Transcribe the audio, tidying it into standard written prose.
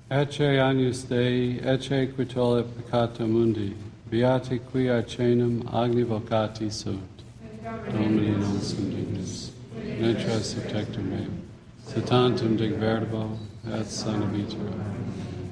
Ecce agnus Dei, ecce quitola peccata mundi, beati qui arcenum agni vocati sunt. Domini non sum dignus, netra subtectum meum, se tantum dig verbo, et sana vitero.